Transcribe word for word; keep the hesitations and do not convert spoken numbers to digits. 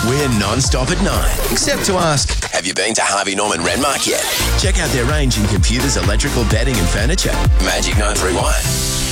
We're non-stop at nine, except to ask, have you been to Harvey Norman Renmark yet? Check out their range in computers, electrical, bedding and furniture. Magic nine three one.